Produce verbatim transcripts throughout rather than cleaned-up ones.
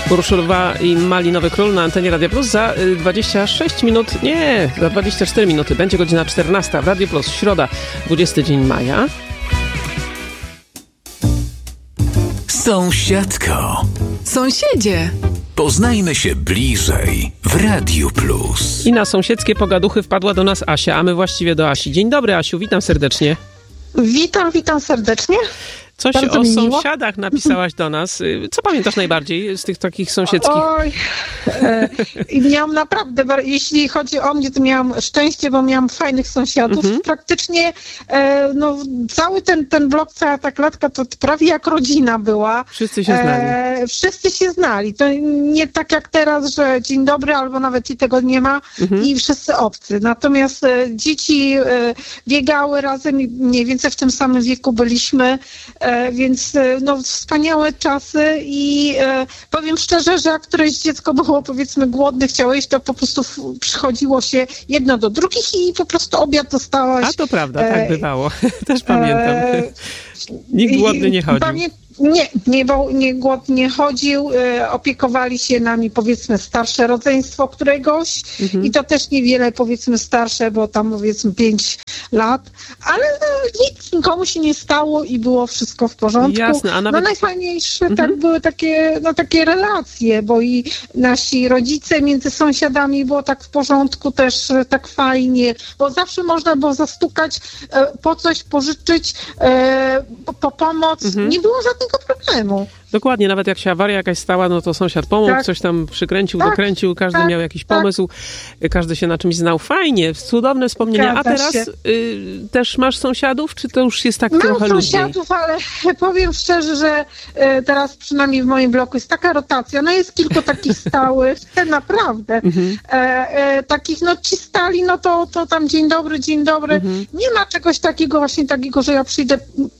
Urszula i Malinowy Król na antenie Radia Plus. Za dwadzieścia sześć minut, nie, za dwadzieścia cztery minuty będzie godzina czternasta w Radio Plus, środa, dwudziesty dzień maja. Sąsiadko. Sąsiedzie. Poznajmy się bliżej w Radiu Plus. I na sąsiedzkie pogaduchy wpadła do nas Asia, a my właściwie do Asi. Dzień dobry, Asiu, witam serdecznie. Witam, witam serdecznie. Coś Bardzo o sąsiadach napisałaś do nas. Co pamiętasz najbardziej z tych takich sąsiedzkich? Oj, e, miałam naprawdę, jeśli chodzi o mnie, to miałam szczęście, bo miałam fajnych sąsiadów. Mhm. Praktycznie e, no, cały ten, ten blok, cała ta klatka, to prawie jak rodzina była. Wszyscy się znali. E, wszyscy się znali. To nie tak jak teraz, że dzień dobry, albo nawet i tego nie ma mhm. i wszyscy obcy. Natomiast e, dzieci e, biegały razem i mniej więcej w tym samym wieku byliśmy. E, więc no wspaniałe czasy i e, powiem szczerze, że jak któreś dziecko było powiedzmy głodne, chciało jeść, to po prostu f- przychodziło się jedno do drugich i po prostu obiad dostałaś. A to prawda, e, tak bywało. Też pamiętam. E, Nikt głodny nie chodził. Pamię- Nie, nie, nie głodnie chodził, e, opiekowali się nami powiedzmy starsze rodzeństwo któregoś mhm. i to też niewiele powiedzmy starsze, bo tam powiedzmy pięć lat, ale e, nic nikomu się nie stało i było wszystko w porządku. Jasne, a nawet... No najfajniejsze mhm. tak były takie, no, takie relacje, bo i nasi rodzice między sąsiadami było tak w porządku, też e, tak fajnie, bo zawsze można było zastukać, e, po coś pożyczyć, e, po, po pomoc, mhm. nie było żadnych problemu. Dokładnie, nawet jak się awaria jakaś stała, no to sąsiad pomógł, tak. coś tam przykręcił, tak. dokręcił, każdy tak. miał jakiś pomysł, tak. każdy się na czymś znał. Fajnie, cudowne wspomnienia. A teraz y, też masz sąsiadów, czy to już jest tak Mam trochę luźniej? Mam sąsiadów, ale powiem szczerze, że y, teraz przynajmniej w moim bloku jest taka rotacja, no jest kilku takich stałych, naprawdę, mhm. e, e, takich, no ci stali, no to, to tam dzień dobry, dzień dobry. Mhm. Nie ma czegoś takiego właśnie takiego, że ja przyjdę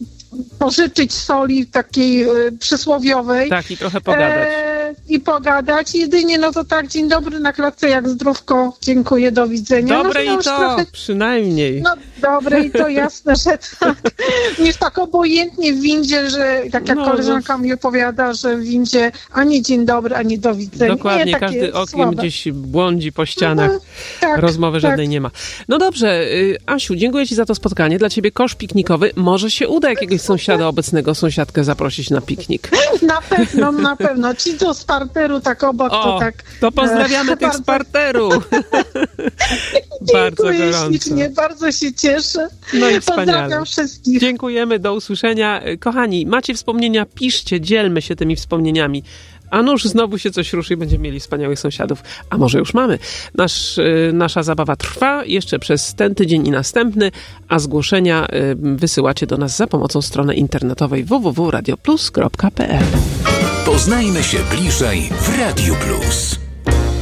pożyczyć soli takiej y, przysłowiowej. Tak, i trochę pogadać. E, I pogadać. Jedynie, no to tak, dzień dobry na klatce, jak zdrówko, dziękuję, do widzenia. Dobre no, i to, trochę, przynajmniej. No, dobre i to, jasne, że tak. Niż tak obojętnie w windzie, że tak jak no, koleżanka no. mi opowiada, że w windzie ani dzień dobry, ani do widzenia. Dokładnie, nie, każdy okiem słabe. Gdzieś błądzi po ścianach. No, tak, Rozmowy tak. żadnej nie ma. No dobrze, Asiu, dziękuję ci za to spotkanie. Dla ciebie kosz piknikowy. Może się uda jakiegoś sąsiada obecnego, sąsiadkę zaprosić na piknik. Na pewno, na pewno. Ci tu z parteru tak obok, o, to tak... to pozdrawiamy e, tych bardzo... z parteru. Bardzo gorąco. Ślicznie, bardzo się cieszę. No i wspaniale. Pozdrawiam wszystkich. Dziękujemy, do usłyszenia. Kochani, macie wspomnienia, piszcie, dzielmy się tymi wspomnieniami. A nuż znowu się coś ruszy i będziemy mieli wspaniałych sąsiadów. A może już mamy. Nasz, y, nasza zabawa trwa jeszcze przez ten tydzień i następny, a zgłoszenia y, wysyłacie do nas za pomocą strony internetowej w w w kropka radio plus kropka p l. Poznajmy się bliżej w Radiu Plus.